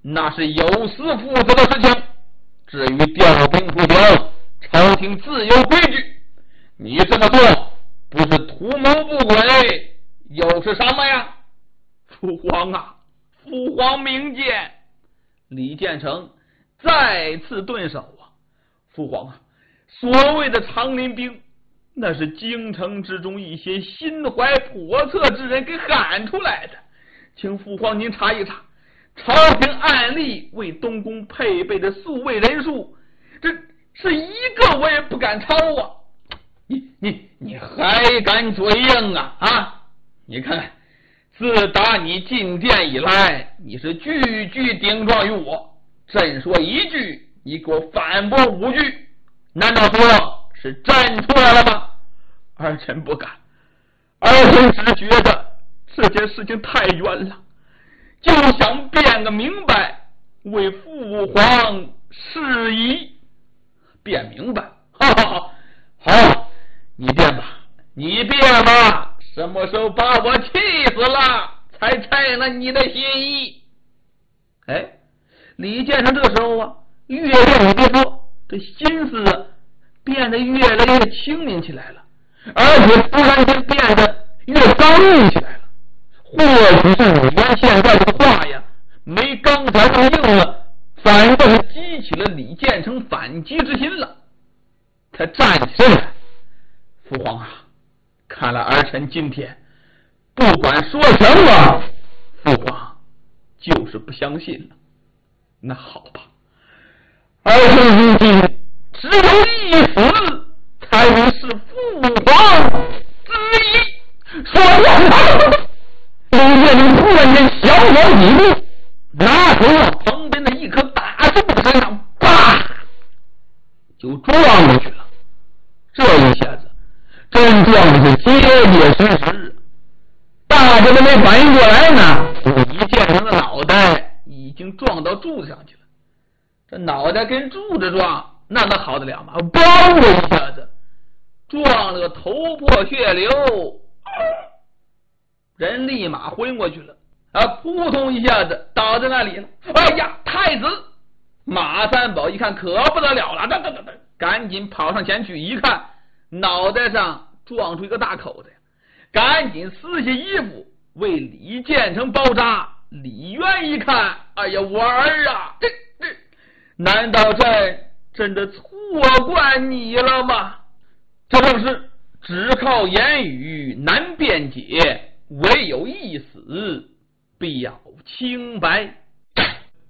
那是有司负责的事情。至于调兵不调，朝廷自有规矩。你这么做不是图谋不轨，又是什么呀？ 父皇啊，父皇明鉴。李建成再次顿首啊，父皇啊，所谓的长林兵，那是京城之中一些心怀叵测之人给喊出来的，请父皇您查一查，朝廷暗例为东宫配备的宿卫人数，这是一个我也不敢抄啊！ 你还敢嘴硬啊？啊！你看，自打你进殿以来，你是句句顶撞于我，朕说一句，你给我反驳5句，难道说是站出来了吗？ 儿臣不敢，儿臣只觉得这件事情太冤了，就想辩个明白，为父皇释疑。 辩明白，好，你辩吧，你辩吧，什么时候把我气死了，才拆了你的心意？ 哎，李建成这个时候啊，越辩越说，这心思啊变得越来越清明起来了，而且突然间变得越刚硬起来了。或许是李渊现在这个话呀，没刚才那么硬了，反倒是激起了李建成反击之心了。他站起身来，父皇啊，看来儿臣今天不管说什么，父皇就是不相信了。那好吧，儿臣如今只有一死，才能是父皇之意。说完，李建成突然间小跑几步，拿头往旁边的一棵大树的身上啪就撞过去了。这一下子真撞的是结结实实，大家都没反应过来呢，李建成的脑袋已经撞到柱子上去了。这脑袋跟柱子撞，那能好得了吗？嘣的一下子撞了个头破血流，人立马昏过去了啊！扑通一下子倒在那里了。哎呀，太子！马三宝一看可不得了了，赶紧跑上前去，一看脑袋上撞出一个大口子，赶紧撕下衣服为李建成包扎。李渊一看，哎呀，我儿啊，这难道真的错怪你了吗？这正是只靠言语难辩解，唯有一死表清白。